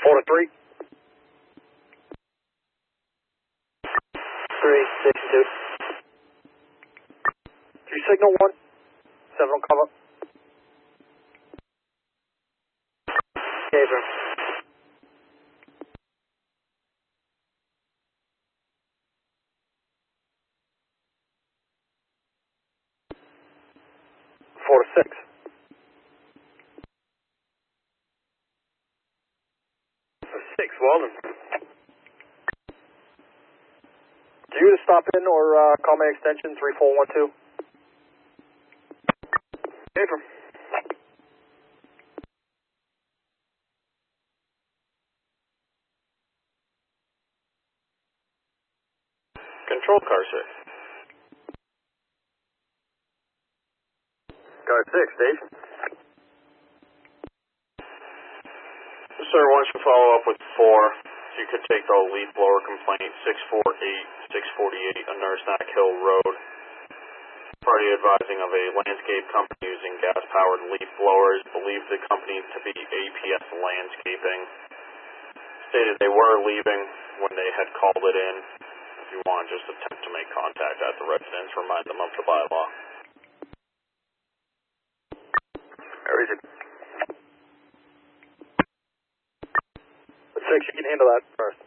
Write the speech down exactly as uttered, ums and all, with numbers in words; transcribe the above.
four to three. three, station two. three signal one. seven on cover. Gabriel. four to six. six, Walden. Do you to stop in or uh, call my extension three four one two? Abram. Control car six. Car six, station. Sir, why don't you follow up with four? If you could take the leaf blower complaint, six four eight, six forty-eight on Nursenack Hill Road. Party advising of a landscape company using gas-powered leaf blowers, believed the company to be A P S Landscaping. Stated they were leaving when they had called it in. If you want, just attempt to make contact at the residence, remind them of the bylaw. Region. Six, you can handle that first.